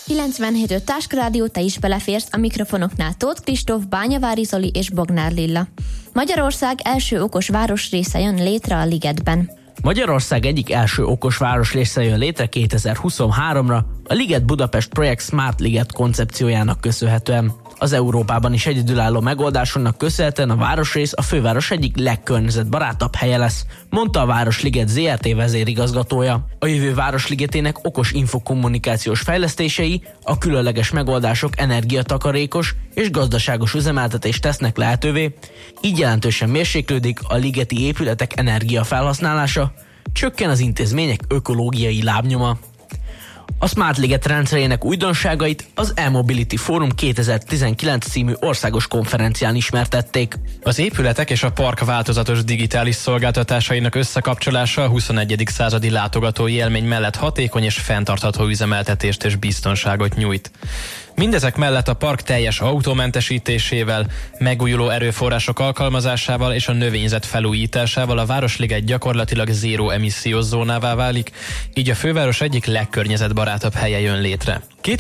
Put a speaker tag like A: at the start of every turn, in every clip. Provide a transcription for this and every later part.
A: 97.5 Táskarádió, te is beleférsz, a mikrofonoknál Tóth Kristóf, Bányavári Zoli és Bognár Lilla. Magyarország első okos városrésze jön létre a Ligetben.
B: Magyarország egyik első okos városrésze jön létre 2023-ra, a Liget Budapest projekt Smart Liget koncepciójának köszönhetően. Az Európában is egyedülálló megoldásonnak köszönhetően a városrész a főváros egyik legkörnyezetbarátabb helye lesz, mondta a Városliget Zrt. Vezérigazgatója. A jövő Városligetének okos infokommunikációs fejlesztései, a különleges megoldások energiatakarékos és gazdaságos üzemeltetést tesznek lehetővé, így jelentősen mérséklődik a ligeti épületek energiafelhasználása, csökken az intézmények ökológiai lábnyoma. A Smart Liget rendszerének újdonságait az E-Mobility Forum 2019 című országos konferencián ismertették.
C: Az épületek és a park változatos digitális szolgáltatásainak összekapcsolása a 21. századi látogatói élmény mellett hatékony és fenntartható üzemeltetést és biztonságot nyújt. Mindezek mellett a park teljes autómentesítésével, megújuló erőforrások alkalmazásával és a növényzet felújításával a Városliget gyakorlatilag zéró emissziós zónává válik, így a főváros egyik legkörnyezetbarátabb helye jön létre.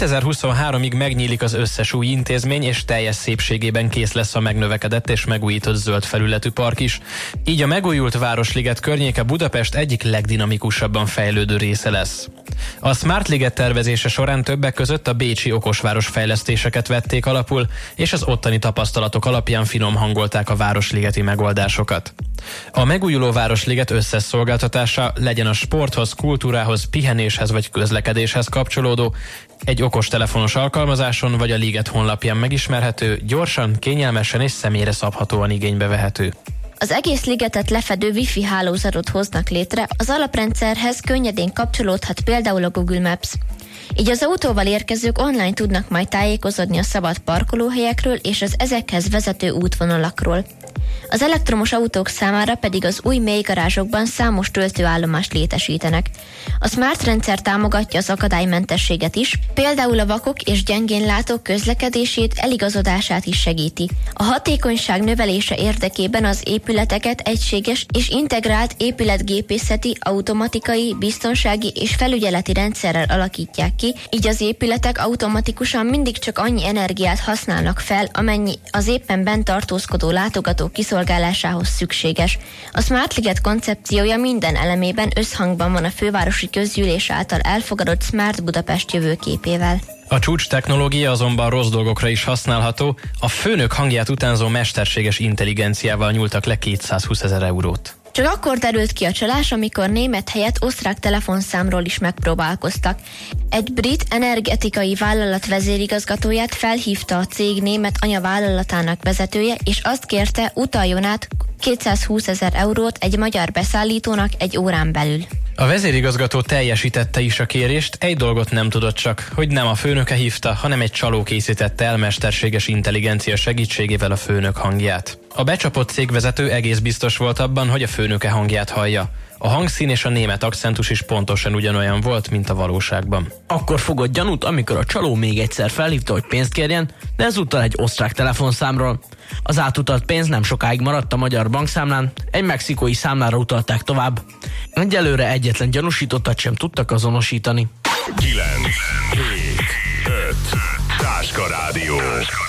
C: 2023-ig megnyílik az összes új intézmény, és teljes szépségében kész lesz a megnövekedett és megújított zöld felületű park is. Így a megújult Városliget környéke Budapest egyik legdinamikusabban fejlődő része lesz. A Smart Liget tervezése során többek között a bécsi okosváros fejlesztéseket vették alapul, és az ottani tapasztalatok alapján finom hangolták a városligeti megoldásokat. A megújuló Városliget összes szolgáltatása, legyen a sporthoz, kultúrához, pihenéshez vagy közlekedéshez kapcsolódó, egy okostelefonos alkalmazáson vagy a Liget honlapján megismerhető, gyorsan, kényelmesen és személyre szabhatóan igénybe vehető.
A: Az egész ligetet lefedő Wi-Fi hálózatot hoznak létre, az alaprendszerhez könnyedén kapcsolódhat például a Google Maps. Így az autóval érkezők online tudnak majd tájékozódni a szabad parkolóhelyekről és az ezekhez vezető útvonalakról. Az elektromos autók számára pedig az új mélygarázsokban számos töltőállomást létesítenek. A Smart rendszer támogatja az akadálymentességet is, például a vakok és gyengénlátók közlekedését, eligazodását is segíti. A hatékonyság növelése érdekében az épületeket egységes és integrált épületgépészeti, automatikai, biztonsági és felügyeleti rendszerrel alakítják ki, így az épületek automatikusan mindig csak annyi energiát használnak fel, amennyi az éppen bent tartózkodó látogatók kiszolgálásához szükséges. A Smart Liget koncepciója minden elemében összhangban van a fővárosi közgyűlés által elfogadott Smart Budapest jövőképével.
C: A csúcs technológia azonban rossz dolgokra is használható, a főnök hangját utánzó mesterséges intelligenciával nyúltak le 220 000 eurót.
A: Csak akkor derült ki a csalás, amikor német helyett osztrák telefonszámról is megpróbálkoztak. Egy brit energetikai vállalat vezérigazgatóját felhívta a cég német anyavállalatának vezetője, és azt kérte, utaljon át 220 000 eurót egy magyar beszállítónak egy órán belül.
C: A vezérigazgató teljesítette is a kérést, egy dolgot nem tudott csak, hogy nem a főnöke hívta, hanem egy csaló készítette el mesterséges intelligencia segítségével a főnök hangját. A becsapott cégvezető egész biztos volt abban, hogy a főnöke hangját hallja. A hangszín és a német akcentus is pontosan ugyanolyan volt, mint a valóságban.
B: Akkor fogott gyanút, amikor a csaló még egyszer felhívta, hogy pénzt kérjen, de ezúttal egy osztrák telefonszámról. Az átutalt pénz nem sokáig maradt a magyar bankszámlán, egy mexikói számlára utalták tovább. Egyelőre egyetlen gyanúsítottat sem tudtak azonosítani.
D: 9, 7, 5 Táskarádió.